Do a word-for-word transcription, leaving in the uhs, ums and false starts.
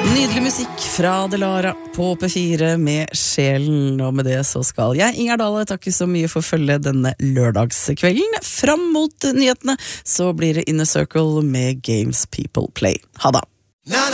Nydelig musikk fra Delara på P fire med Sjelen, og med det så skal jeg, Inger Dale, takke så mye for følge denne lørdagskvelden. Fram mot nyhetene så blir det Inner Circle med Games People Play. Ha da!